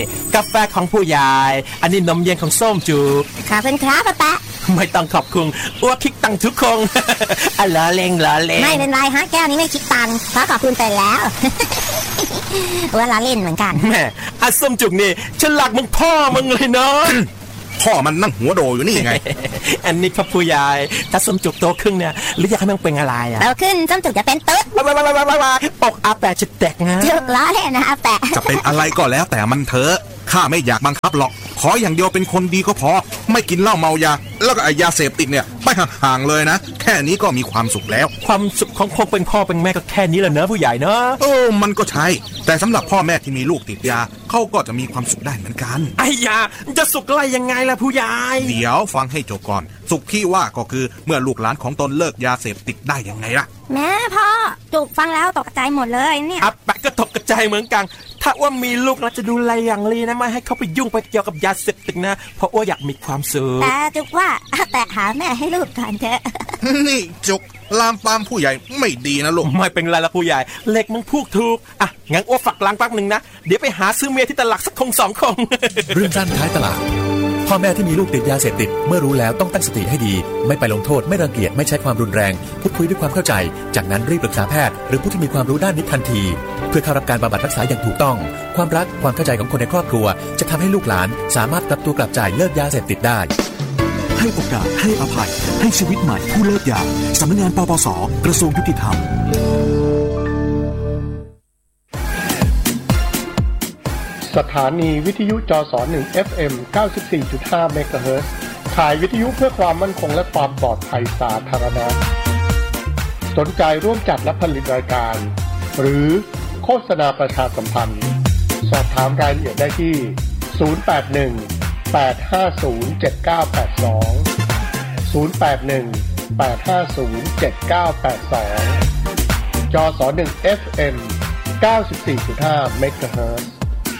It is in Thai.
กาแฟของผู้ใหญ่อันนี้นมเย็นของส้มจูบขอบคุณครับป๊าไม่ต้องขอบคุณอ้วกคิกตังทุกคงล้อเล่งไม่เป็นไรฮะแก้วนี้ไม่คิดตังเพราะขอบคุณไปแล้วว่าล้อเล่นเหมือนกันแม่อาส้มจุกนี่ฉลาดมึงพ่อมึงเลยเนาะพ่อมันนั่งหัวโดอยู่นี่ไงอันนี้ครับผู้ใหญ่ถ้าส้มจุกโตขึ้นเนี่ยหรืออยากให้มันเป็นอะไรอ่ะโตขึ้นส้มจุกจะเป็นตุ๊ดปกอาแปะจะแตกนะจุกล้อเล่นนะอาแปะจะเป็นอะไรก็แล้วแต่มันเถอะข้าไม่อยากบังคับหรอกขออย่างเดียวเป็นคนดีก็พอไม่กินเหล้าเมายาแล้วก็ยาเสพติดเนี่ยไปห่างๆเลยนะแค่นี้ก็มีความสุขแล้วความสุขของคนเป็นพ่อเป็นแม่ก็แค่นี้แหละเนอะผู้ใหญ่เนอะมันก็ใช่แต่สำหรับพ่อแม่ที่มีลูกติดยาเขาก็จะมีความสุขได้เหมือนกันไอ้ยาจะสุขอะไรยังไงล่ะผู้ใหญ่เดี๋ยวฟังให้จบก่อนสุขที่ว่าก็คือเมื่อลูกหลานของตนเลิกยาเสพติดได้ยังไงล่ะแม่พ่อจุกฟังแล้วตกใจหมดเลยเนี่ยอาแปะก็ตกใจเหมือนกันถ้าว่ามีลูกเราจะดูแลอย่างดีนะไม่ให้เขาไปยุ่งไปเกี่ยวกับยาเสพติดนะเพราะว่าอยากมีความสุขแต่จุกว่าแต่หาแม่ให้ลูกก่อนเถอะนี่จุกลามปามผู้ใหญ่ไม่ดีนะลูกไม่เป็นไรละผู้ใหญ่เล็กมึงพูดถูกอ่ะงั้นอ้วฝักล้างแป๊บนึงนะเดี๋ยวไปหาซื้อเมียที่ตลาดสักคง2 คงเรื่องด้านท้ายตลาดพ่อแม่ที่มีลูกติดยาเสพติดเมื่อรู้แล้วต้องตั้งสติให้ดีไม่ไปลงโทษไม่รังเกียจไม่ใช้ความรุนแรงพูดคุยด้วยความเข้าใจจากนั้นรีบปรึกษาแพทย์หรือผู้ที่มีความรู้ด้านนี้ทันทีเพื่อเข้ารับการบำบัดรักษาอย่างถูกต้องความรักความเข้าใจของคนในครอบครัวจะทำให้ลูกหลานสามารถกลับตัวกลับใจเลิกยาเสพติดได้ให้โอกาสให้อภัยให้ชีวิตใหม่ผู้เลิกยาสำนักงานปปส.กระทรวงยุติธรรมสถานีวิทยุจส1 FM 94.5 เมกะเฮิรตซ์ถ่ายวิทยุเพื่อความมั่นคงและความปลอดภัยสาธารณะสนใจร่วมจัดและผลิตรายการหรือโฆษณาประชาสัมพันธ์สอบถามรายละเอียดได้ที่081-850-7982 081-850-7982 จส1 FM 94.5 เมกะเฮิรตซ์